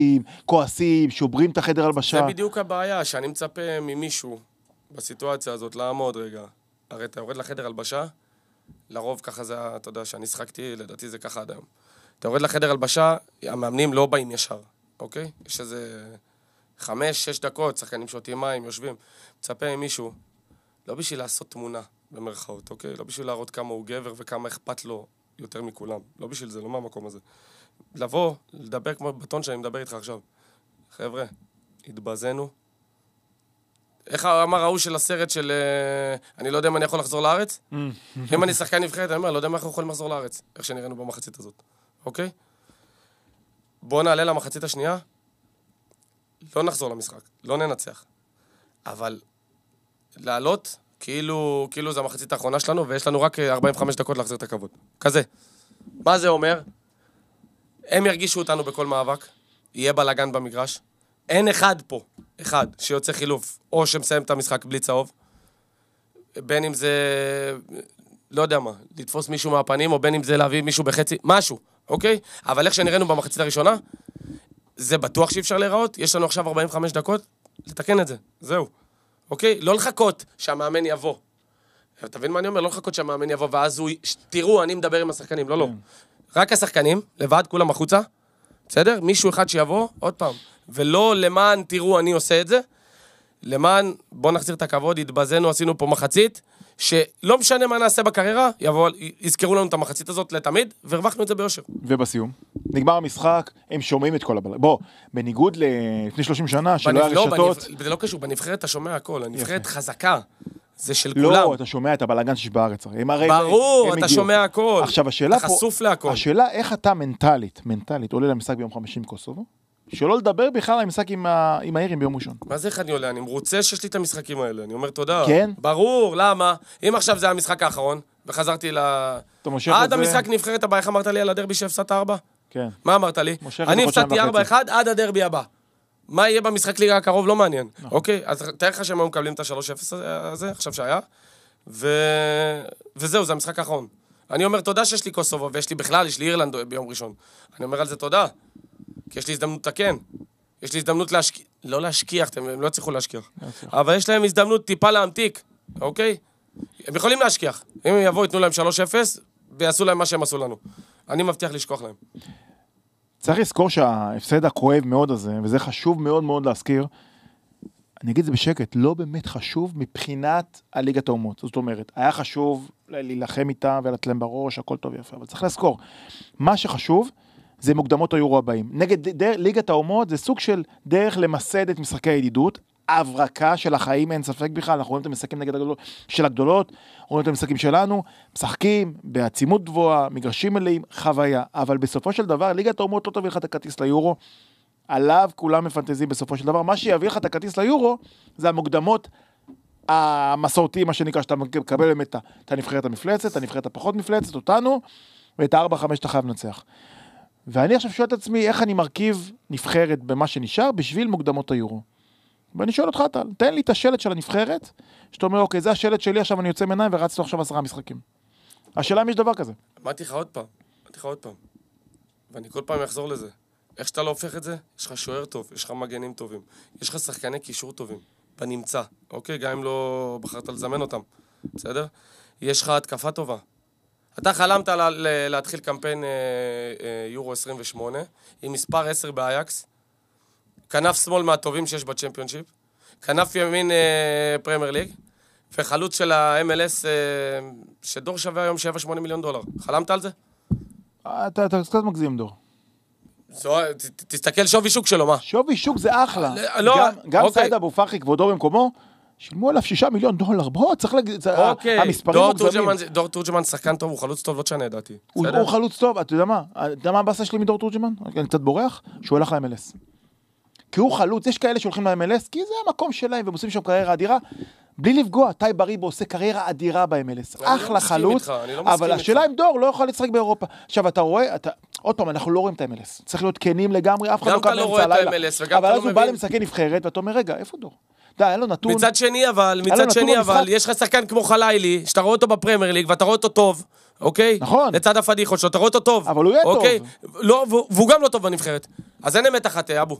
כועסים, שוברים את החדר הלבשה. זה בדיוק הבעיה, שאני מצפה ממישהו בסיטואציה הזאת לעמוד רגע. הרי אתה יורד לחדר הלבשה, לרוב ככה זה, אתה יודע, שאני שחקתי, לדעתי זה ככה עד היום. אתה יורד לחדר הלבשה, המאמנים לא באים ישר, אוקיי? יש איזה 5-6 דקות, שחקנים שותים מים, יושבים. מצפה ממישהו, לא בשביל לעשות תמונה, במרכאות, אוקיי? לא בשביל להראות כמה הוא גבר וכמה אכפת לו יותר מכולם. לא בשביל זה, לא מהמקום הזה. לבוא, לדבר כמו בטון שאני מדבר איתך עכשיו. חבר'ה, התבזנו. איך אמר ההוא של הסרט של... אני לא יודע אם אני יכול לחזור לארץ? אם אני שחקן נבחרת, אני אומר, לא יודע אם אנחנו יכולים לחזור לארץ. איך שנראינו במחצית הזאת. אוקיי? בואו נעלה למחצית השנייה. לא נחזור למשחק. לא ננצח. אבל לעלות, כאילו זה המחצית האחרונה שלנו, ויש לנו רק 45 דקות להחזיר את הכבוד. כזה. מה זה אומר? הם ירגישו אותנו בכל מאבק. יהיה בלגן במגרש. אין אחד פה, אחד, שיוצא חילוף, או שמסיים את המשחק בלי צהוב, בין אם זה, לא יודע מה, לתפוס מישהו מהפנים, או בין אם זה להביא מישהו בחצי, משהו, אוקיי? אבל איך שנראינו במחצית הראשונה, זה בטוח שאי אפשר להיראות, יש לנו עכשיו 45 דקות, לתקן את זה, זהו, אוקיי? לא לחכות שהמאמן יבוא. תבין מה אני אומר? לא לחכות שהמאמן יבוא, ואז הוא, תראו, אני מדבר עם השחקנים, לא. רק השחקנים, לבד, כולם החוצה, בסדר? מישהו אחד שיבוא, עוד פעם. ולא למען, תראו, אני עושה את זה, למען, בוא נחזיר את הכבוד, התבזנו, עשינו פה מחצית, שלא משנה מה נעשה בקריירה, יזכרו לנו את המחצית הזאת לתמיד, והרווחנו את זה ביושר. ובסיום, נגמר המשחק, הם שומעים את כל הבלגן. בוא, בניגוד לפני 30 שנה, שלא הרשתות... זה לא קשור, בנבחרת אתה שומע הכל, הנבחרת חזקה, זה של כולם. לא, אתה שומע את הבלגן שיש בארץ. ברור, אתה שומע הכל. עכשיו, השאלה פה... אתה חשוף להכל. השאלה, איך אתה מנטלית, עולה למשחק ביום 50 קוסובו, שלא לדבר בכלל על המשחק עם האירים ביום ראשון. מה זה איך אני עולה? אני מרוצה שיש לי את המשחקים האלה. אני אומר תודה. כן? ברור, למה? אם עכשיו זה המשחק האחרון, וחזרתי עד המשחק נבחרת הבא, איך אמרת לי על הדרבי שהפסדת 4? כן. מה אמרת לי? אני הפסדתי 4-1 עד הדרבי הבא. מה יהיה במשחק ליגה הקרוב? לא מעניין. אוקיי? אז תאר לך שהם היו מקבלים את ה-3-0 הזה, עכשיו שהיה. וזהו, זה המשחק האחרון. אני אומר תודה שיש לי קוסובו, ויש לי בכלל, יש לי אירלנד ביום ראשון. אני אומר על זה תודה. כי יש לי הזדמנות לתקן. יש לי הזדמנות להשקיע. לא להשקיח, הם לא צריכו להשקיח. אבל יש להם הזדמנות טיפה להמתיק. אוקיי? הם יכולים להשקיח. אם הם יבואו, יתנו להם 3-0, ויעשו להם מה שהם עשו לנו. אני מבטיח לשכוח להם. צריך לזכור שההפסד הכואב מאוד הזה, וזה חשוב מאוד מאוד להזכיר, אני אגיד את זה בשקט, לא באמת חשוב מבחינת הליגת האומות. זאת אומרת, היה חשוב להילחם איתם ולתת להם בראש, הכל טוב יפה, אבל צריך לזכור, מה שחשוב זה מוקדמות היורו הבאים. נגד ליגת האומות זה סוג של דרך למסד את משחקי הידידות, הברקה של החיים, אין ספק בכלל, אנחנו רואים את המשחקים נגד הגדולות, של הגדולות, רואים את המשחקים שלנו, משחקים בעצימות גבוהה, מגרשים מלאים, חוויה, אבל בסופו של דבר, ליגת האומות לא תביא לך את הכרטיס ליורו, עליו כולם מפנטזים בסופו של דבר, מה שיביא לך את הכרטיס ליורו, זה המוקדמות המסורתיים, מה שנקרא, שאתה מקבל באמת את הנבחרת המפלצת, הנבחרת הפחות מפלצת, אותנו, ואת ה-4-5 אתה חייב לנצח. ואני עכשיו שואל את עצמי, איך אני מרכיב נבחרת במה שנשאר, בשביל מוקדמות היורו. ואני שואל אותך, תן לי את השלט של הנבחרת, שאתה אומר, אוקיי, זה השלט שלי, עכשיו אני יוצא מעיניים, ורצתי עכשיו 10 משחקים. השאלה אם יש דבר כזה. אמרתי לך עוד פעם. ואני כל פעם אחזור לזה. איך שאתה לא הופך את זה, יש לך שוער טוב, יש לך מגנים טובים, יש לך שחקני קישור טובים, בנמצא, אוקיי? גם אם לא בחרת לזמן אותם, בסדר? יש לך התקפה טובה. אתה חלמת להתחיל קמפיין יורו 28, עם מספר 10 באייקס, כנף שמאל מהטובים שיש בצ'מפיונשיפ, כנף ימין פרמייר ליג, וחלוץ של ה-MLS, שדור שווה היום $7-8 מיליון. חלמת על זה? אתה קצת מגזים, דור. תסתכל שווי שוק שלו, מה? שווי שוק זה אחלה. גם סייד אבו פרחי כבודו במקומו, שילמו עליו $6 מיליון. בוא, צריך להגיד, המספרים מוגזמים. דור תורג'מן שחקן טוב, הוא חלוץ טוב, לא תשנה, ידעתי. הוא חלוץ טוב, אתה יודע מה? אתה יודע מה הבאסה שלי מדור תורג'מן? אני קצת בורח, שהוא הולך ל-MLS. כי הוא חלוץ, יש כאלה שהולכים ל-MLS, כי זה המקום שלהם, והם עושים שם קריירה אדירה. בלי לפגוע, טי בריבו עושה קריירה אדירה ב-MLS. אחלה חלוץ, אבל השאלה אם דור לא יכול לשחק באירופה. עכשיו, אתה רואה, עוד פעם, אנחנו לא רואים את ה-MLS. צריך להיות כנים לגמרי, אף אחד לא קם באמצע הלילה. אבל אז הוא בא למשחקי נבחרת, ואתה אומר, רגע, איפה דור? היה לו נתון. מצד שני אבל, יש לך שחקן כמו חלילי, שאתה רואה אותו בפרמייר ליג, ואתה רואה אותו טוב, אוקיי? נכון. לצד הפדיחות שלו, אתה רואה אותו טוב. אבל הוא יהיה אוקיי? טוב. לא, והוא גם לא טוב בנבחרת. אז אין אמת אחת, אבו.